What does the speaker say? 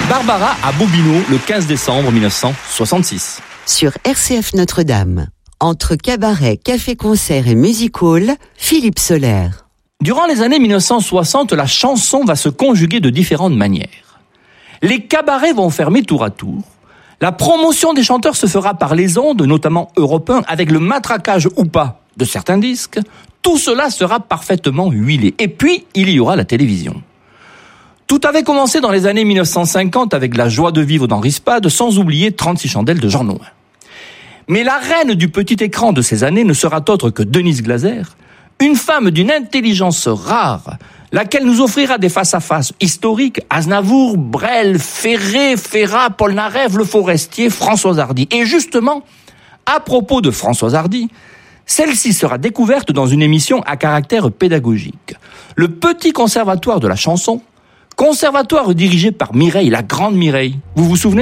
Barbara à Bobino le 15 décembre 1966. Sur RCF Notre-Dame, entre cabaret, café-concert et music hall, Philippe Soler. Durant les années 1960, la chanson va se conjuguer de différentes manières. Les cabarets vont fermer tour à tour. La promotion des chanteurs se fera par les ondes, notamment Europe 1, avec le matraquage ou pas de certains disques. Tout cela sera parfaitement huilé. Et puis, il y aura la télévision. Tout avait commencé dans les années 1950 avec La joie de vivre d'Henri Spade, sans oublier 36 chandelles de Jean Nouin. Mais la reine du petit écran de ces années ne sera autre que Denise Glaser, une femme d'une intelligence rare, laquelle nous offrira des face-à-face historiques, Aznavour, Brel, Ferré, Ferrat, Polnareff, Le Forestier, Françoise Hardy. Et justement, à propos de Françoise Hardy, celle-ci sera découverte dans une émission à caractère pédagogique. Le Petit Conservatoire de la chanson, conservatoire dirigé par Mireille, la grande Mireille. Vous vous souvenez ?